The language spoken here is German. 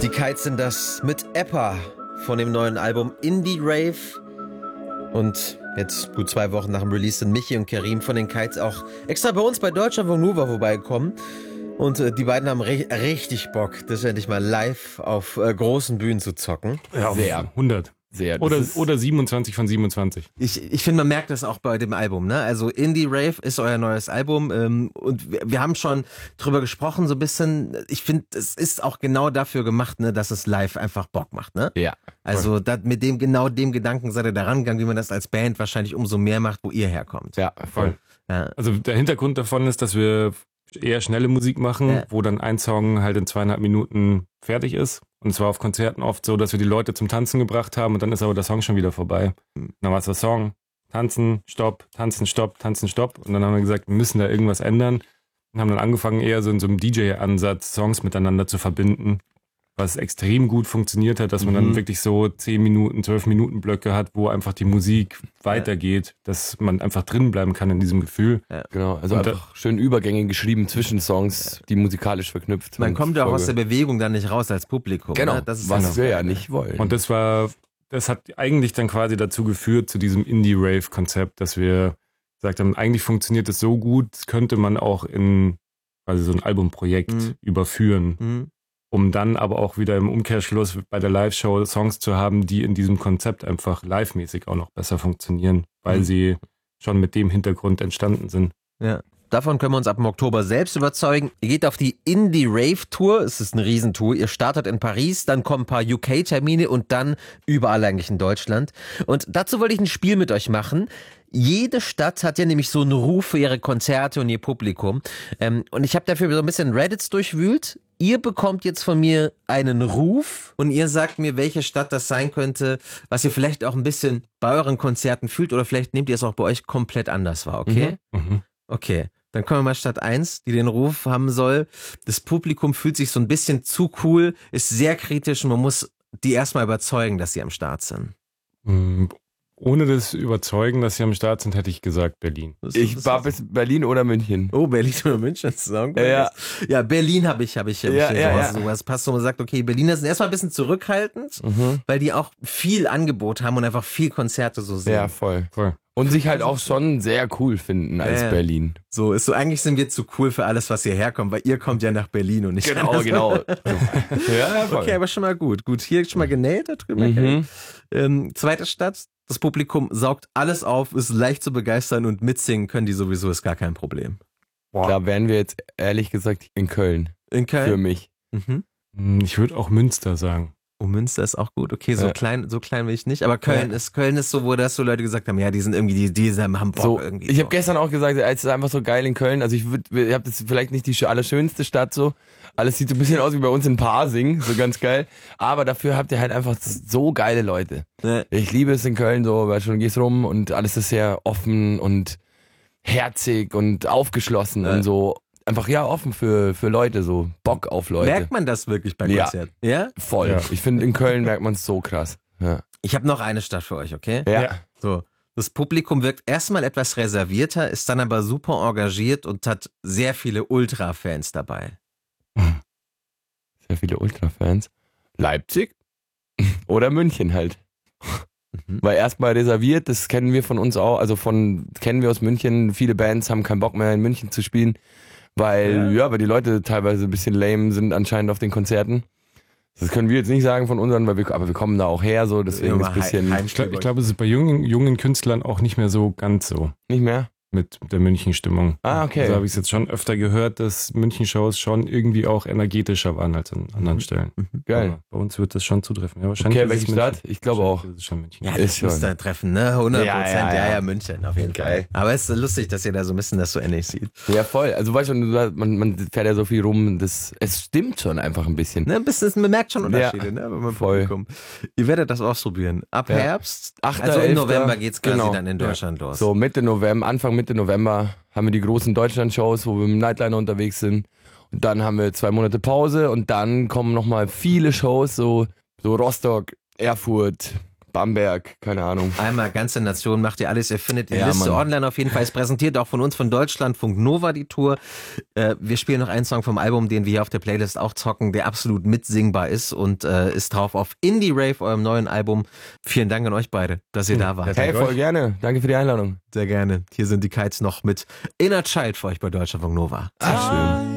Die Kites sind das mit Eppa von dem neuen Album Indie Rave. Und jetzt gut 2 Wochen nach dem Release sind Michi und Kerim von den Kites auch extra bei uns bei Deutschlandfunk Nova vorbeigekommen. Und die beiden haben richtig Bock, das endlich mal live auf großen Bühnen zu zocken. Ja, sehr. 100. Sehr. Oder 27 von 27. Ich finde, man merkt das auch bei dem Album, ne? Also Indie Rave ist euer neues Album und wir haben schon drüber gesprochen, so ein bisschen. Ich finde, es ist auch genau dafür gemacht, ne, dass es live einfach Bock macht, ne? Ja. Also mit dem Gedanken seid ihr da rangegangen, wie man das als Band wahrscheinlich umso mehr macht, wo ihr herkommt. Ja, voll. Ja. Also der Hintergrund davon ist, dass wir eher schnelle Musik machen, wo dann ein Song halt in 2,5 Minuten fertig ist. Und es war auf Konzerten oft so, dass wir die Leute zum Tanzen gebracht haben und dann ist aber der Song schon wieder vorbei. Dann war es der Song, tanzen, stopp, tanzen, stopp, tanzen, stopp. Und dann haben wir gesagt, wir müssen da irgendwas ändern. Und haben dann angefangen, eher so in so einem DJ-Ansatz Songs miteinander zu verbinden. Was extrem gut funktioniert hat, dass man dann wirklich so 10 Minuten, 12 Minuten Blöcke hat, wo einfach die Musik weitergeht, dass man einfach drin bleiben kann in diesem Gefühl. Ja. Genau, also und einfach schön Übergänge geschrieben zwischen Songs, die musikalisch verknüpft sind. Man kommt ja auch aus der Bewegung dann nicht raus als Publikum. Genau, Ne? Das ist was wir ja nicht wollen. Und das hat eigentlich dann quasi dazu geführt, zu diesem Indie-Rave-Konzept, dass wir gesagt haben, eigentlich funktioniert das so gut, das könnte man auch in quasi so ein Albumprojekt überführen. Um dann aber auch wieder im Umkehrschluss bei der Live-Show Songs zu haben, die in diesem Konzept einfach live-mäßig auch noch besser funktionieren, weil sie schon mit dem Hintergrund entstanden sind. Ja. Davon können wir uns ab dem Oktober selbst überzeugen. Ihr geht auf die Indie Rave Tour. Es ist eine Riesentour. Ihr startet in Paris, dann kommen ein paar UK-Termine und dann überall eigentlich in Deutschland. Und dazu wollte ich ein Spiel mit euch machen. Jede Stadt hat ja nämlich so einen Ruf für ihre Konzerte und ihr Publikum. Und ich habe dafür so ein bisschen Reddits durchwühlt. Ihr bekommt jetzt von mir einen Ruf und ihr sagt mir, welche Stadt das sein könnte, was ihr vielleicht auch ein bisschen bei euren Konzerten fühlt oder vielleicht nehmt ihr es auch bei euch komplett anders wahr, okay? Okay, dann kommen wir mal Stadt 1, die den Ruf haben soll. Das Publikum fühlt sich so ein bisschen zu cool, ist sehr kritisch und man muss die erstmal überzeugen, dass sie am Start sind. Ohne das Überzeugen, dass sie am Start sind, hätte ich gesagt Berlin. Ich war bis Berlin oder München. Oh, Berlin oder München zusammen. Ja. Ja, Berlin habe ich. Ja. Sowas passt so, man sagt, okay, Berliner sind erstmal ein bisschen zurückhaltend, weil die auch viel Angebot haben und einfach viel Konzerte so sehen. Ja, voll. Und sich halt auch schon sehr cool finden als Berlin. So, ist so, eigentlich sind wir zu cool für alles, was hierher kommt, weil ihr kommt ja nach Berlin und nicht Genau. Ja, voll. Okay, aber schon mal gut. Gut, hier schon mal genäht da drüben. Zweite Stadt, das Publikum saugt alles auf, ist leicht zu begeistern und mitsingen können die sowieso, ist gar kein Problem. Da wären wir jetzt ehrlich gesagt in Köln. In Köln? Für mich. Ich würde auch Münster sagen. Oh, Münster ist auch gut. Okay, so klein will ich nicht. Aber Köln ist so, wo das so Leute gesagt haben, ja, die sind irgendwie, die haben Bock so, irgendwie. Ich habe gestern auch gesagt, es ist einfach so geil in Köln. Also ich habe das vielleicht nicht die allerschönste Stadt so. Alles sieht so ein bisschen aus wie bei uns in Pasing, so ganz geil. Aber dafür habt ihr halt einfach so geile Leute. Ja. Ich liebe es in Köln so, weil du gehst rum und alles ist sehr offen und herzig und aufgeschlossen und so. Einfach offen für Leute, so Bock auf Leute. Merkt man das wirklich bei Konzerten? Ja? Voll. Ja. Ich finde, in Köln merkt man es so krass. Ja. Ich habe noch eine Stadt für euch, okay? Ja. So. Das Publikum wirkt erstmal etwas reservierter, ist dann aber super engagiert und hat sehr viele Ultra-Fans dabei. Sehr viele Ultra-Fans. Leipzig oder München halt. Weil erstmal reserviert, das kennen wir von uns auch, also kennen wir aus München. Viele Bands haben keinen Bock mehr in München zu spielen. Weil die Leute teilweise ein bisschen lame sind anscheinend auf den Konzerten. Das können wir jetzt nicht sagen von unseren, aber wir kommen da auch her, so deswegen ist ein bisschen. Ich glaube, es ist bei jungen Künstlern auch nicht mehr so ganz so. Nicht mehr? Mit der München-Stimmung. Ah, okay. Also habe ich es jetzt schon öfter gehört, dass München-Shows schon irgendwie auch energetischer waren als an anderen Stellen. Geil. Aber bei uns wird das schon zutreffen. Ja, wahrscheinlich okay, welche Stadt? Ich glaube auch. Ist schon München. Ja, das muss da treffen, ne? 100%. Ja, München, auf jeden Fall. Aber es ist lustig, dass ihr da so ein bisschen das so ähnlich sieht. Ja, voll. Also weißt du, man fährt ja so viel rum, es stimmt schon einfach ein bisschen. Ne, man merkt schon Unterschiede, ne? Wenn man voll. Publikum. Ihr werdet das ausprobieren. Ab Herbst, 8. also im 11. November geht's quasi dann in Deutschland los. So Anfang Mitte November haben wir die großen Deutschland-Shows, wo wir mit dem Nightliner unterwegs sind. Und dann haben wir 2 Monate Pause und dann kommen nochmal viele Shows, so Rostock, Erfurt, Bamberg, keine Ahnung. Einmal ganze Nation macht ihr alles. Ihr findet die Liste online auf jeden Fall. Es präsentiert auch von uns von Deutschlandfunk Nova die Tour. Wir spielen noch einen Song vom Album, den wir hier auf der Playlist auch zocken, der absolut mitsingbar ist und ist drauf auf Indie Rave, eurem neuen Album. Vielen Dank an euch beide, dass ihr da wart. Hey, voll gerne. Danke für die Einladung. Sehr gerne. Hier sind die Kites noch mit Inner Child für euch bei Deutschlandfunk Nova. Ach, schön.